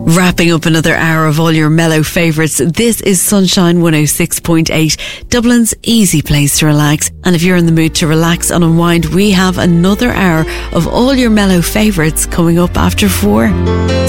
Wrapping up another hour of all your mellow favourites, this is Sunshine 106.8, Dublin's easy place to relax. And if you're in the mood to relax and unwind, we have another hour of all your mellow favourites coming up after 4.